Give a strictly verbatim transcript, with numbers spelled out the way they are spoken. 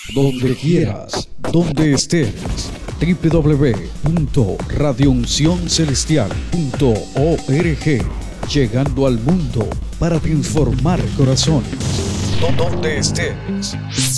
donde quieras, donde estés. doble u doble u doble u punto radio unción celestial punto org, llegando al mundo para transformar corazones. Donde estés.